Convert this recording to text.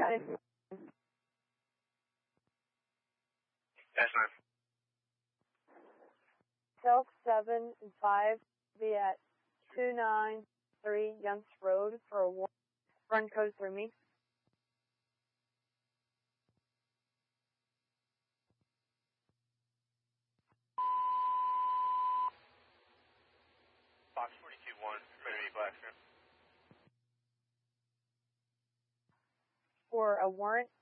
Yes, ma'am. Self 7 and 5 be at 293 Younts Road for a run code through me. Fox 42-1, ready to be Blackstone. For a warrant